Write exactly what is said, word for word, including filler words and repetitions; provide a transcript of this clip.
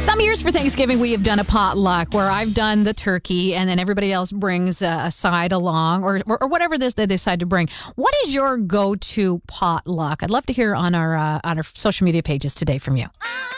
Some years for Thanksgiving, we have done a potluck where I've done the turkey and then everybody else brings a, a side along or, or, or whatever this they decide to bring. What is your go-to potluck? I'd love to hear on our uh, on our social media pages today from you.